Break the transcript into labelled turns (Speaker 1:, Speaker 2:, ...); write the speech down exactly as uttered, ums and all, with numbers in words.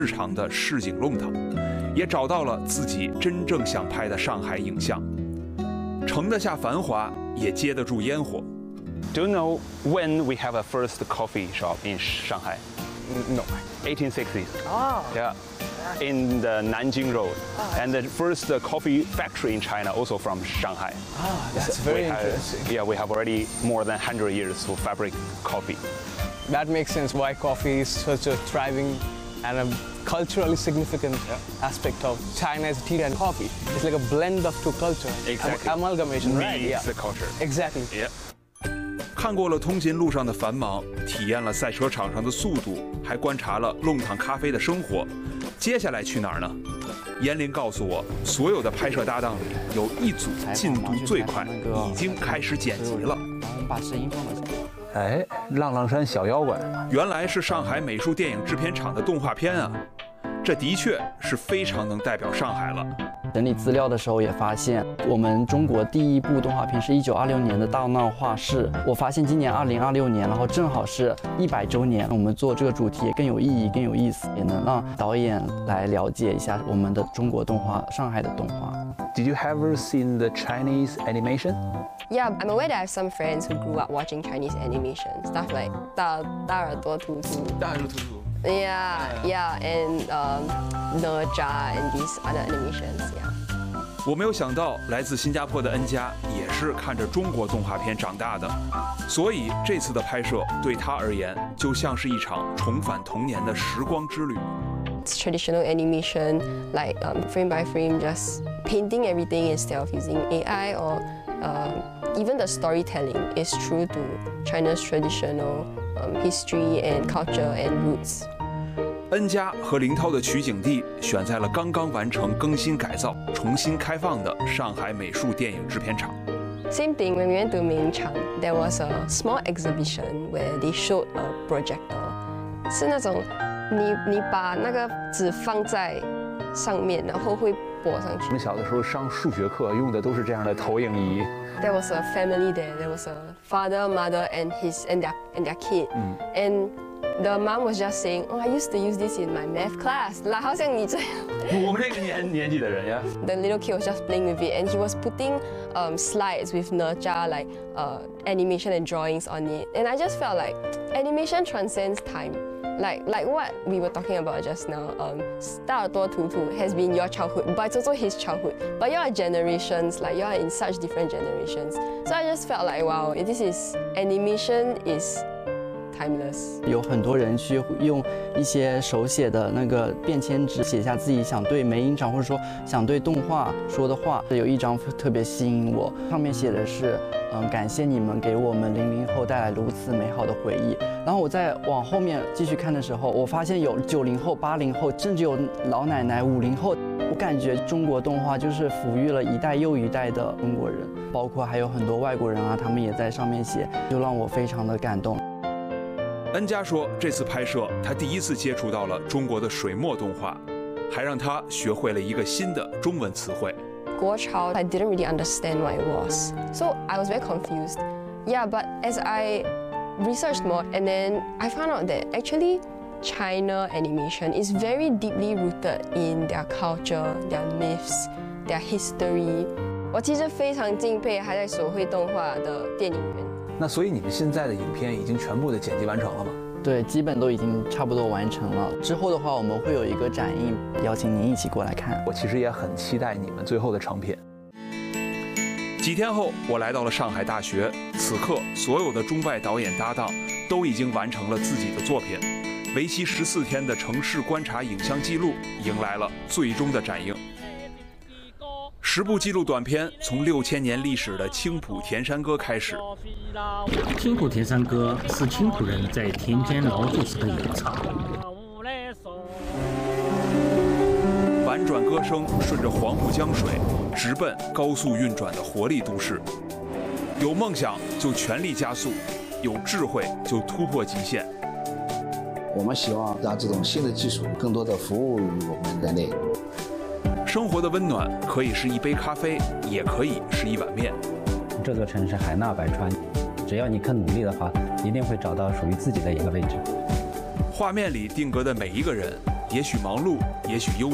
Speaker 1: 日常的市井弄堂，也找到了自己真正想拍的上海影像，盛得下繁华，也接得住烟火。
Speaker 2: Do you know when we have a first coffee shop in Shanghai?
Speaker 3: No.
Speaker 2: eighteen sixties.
Speaker 3: Ah.
Speaker 2: Yeah. In the Nanjing Road.
Speaker 3: Ah,
Speaker 2: and the first uh, coffee factory in China also from Shanghai.
Speaker 3: Ah, that's very
Speaker 2: we have,
Speaker 3: interesting.
Speaker 2: Yeah, we have already more than one hundred years to fabric coffee.
Speaker 3: That makes sense why coffee is such a thriving and a culturally significant
Speaker 2: yeah.
Speaker 3: aspect of China's tea and coffee. It's like a blend of two cultures.
Speaker 2: Exactly.
Speaker 3: Am amalgamation, right?
Speaker 2: Meets
Speaker 3: Yeah.
Speaker 2: the culture.
Speaker 3: Exactly.
Speaker 2: Yeah.
Speaker 1: 看过了通勤路上的繁忙，体验了赛车场上的速度，还观察了弄堂咖啡的生活。接下来去哪儿呢？严林告诉我，所有的拍摄搭档里有一组进度最快，已经开始剪辑了。
Speaker 4: 然后我们把声音放到这。
Speaker 5: 哎，浪浪山小妖怪，
Speaker 1: 原来是上海美术电影制片厂的动画片啊！这的确是非常能代表上海了。
Speaker 4: 整理资料的时候也发现，我们中国第一部动画片是一九二六年的《大闹画室》。我发现今年二零二六年，然后正好是一百周年，我们做这个主题也更有意义、更有意思，也能让导演来了解一下我们的中国动画、上海的动画。
Speaker 5: Did you ever seen the Chinese animation?
Speaker 6: Yeah, I'm aware that I have some friends who grew up watching Chinese animation, stuff like 大大耳朵图图。
Speaker 1: 大耳朵图图。
Speaker 6: Yeah, yeah, and um,哪吒 and these other animations. Yeah.
Speaker 1: 我没有想到，来自新加坡的恩佳也是看着中国动画片长大的，所以这次的拍摄对他而言就像是一场重返童年的时光之旅。
Speaker 6: It's traditional animation, like um, frame by frame, just painting everything instead of using A I, or um, even the storytelling is true to China's traditional um, history and culture and roots.
Speaker 1: 恩佳和林涛的取景地选在了刚刚完成更新改造、重新开放的上海美术电影制片厂。
Speaker 6: Same thing, when we went to Mingchang, there was a small exhibition where they showed a projector. 是那种你你把那个纸放在上面，然后会播上去。
Speaker 5: 我们小的时候上数学课用的都是这样的投影仪。
Speaker 6: There was a family there. There was a father, mother, and his and their and their kid.
Speaker 5: Mm.
Speaker 6: And the mom was just saying, "Oh, I used to use this in my math class." 啦，好像你这样。
Speaker 5: 我们这个年年纪的人呀。
Speaker 6: The little kid was just playing with it, and he was putting um, slides with哪吒, like uh, animation and drawings on it. And I just felt like animation transcends time. Like like what we were talking about just now. Um, 大耳朵图图 has been your childhood, but it's also his childhood. But you are generations, like you are in such different generations. So I just felt like, wow, this is animation is timeless.
Speaker 4: 有很多人去用一些手写的那个便签纸写下自己想对梅影厂或者说想对动画说的话。有一张特别吸引我，上面写的是，嗯，感谢你们给我们零零后带来如此美好的回忆。然后我再往后面继续看的时候，我发现有九零后、八零后，甚至有老奶奶、五零后。我感觉中国动画就是抚育了一代又一代的中国人，包括还有很多外国人啊，他们也在上面写，就让我非常的感动。
Speaker 1: 恩佳说，这次拍摄他第一次接触到了中国的水墨动画，还让他学会了一个新的中文词汇。
Speaker 6: 国潮 I didn't really understand what it was, so I was very confused. Yeah, but as I researched more, and then I found out that actually China animation is very deeply rooted in their culture, their myths, their history. 我其实非常敬佩还在手绘动画的电影人。
Speaker 5: 那所以你们现在的影片已经全部的剪辑完成了吗？
Speaker 4: 对，基本都已经差不多完成了。之后的话，我们会有一个展映，邀请您一起过来看。
Speaker 5: 我其实也很期待你们最后的成品。
Speaker 1: 几天后，我来到了上海大学，此刻所有的中外导演搭档都已经完成了自己的作品。为期十四天的城市观察影像记录迎来了最终的展映。十部纪录短片从六千年历史的青浦田山歌开始。
Speaker 7: 青浦田山歌是青浦人在田间劳作时的咏唱。
Speaker 1: 婉转歌声顺着黄浦江水，直奔高速运转的活力都市。有梦想就全力加速，有智慧就突破极限。
Speaker 8: 我们希望让这种新的技术更多的服务于我们人类。
Speaker 1: 生活的温暖可以是一杯咖啡，也可以是一碗面。
Speaker 9: 这座城市海纳百川，只要你肯努力的话，一定会找到属于自己的一个位置。
Speaker 1: 画面里定格的每一个人， 也许忙碌，也许悠